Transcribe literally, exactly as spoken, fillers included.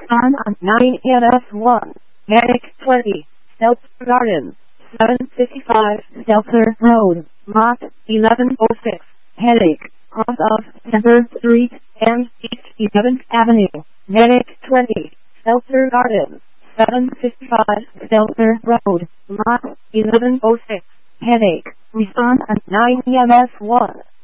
Respond on nine N S one. Medic twenty. Stelter Garden. seven fifty-five Stelter Road. Mott eleven oh six. Headache. Cross of Center Street and East eleventh Avenue. Medic twenty. Stelter Garden. seven fifty-five Stelter Road. Mott eleven oh six. Headache. Respond on nine E M S one.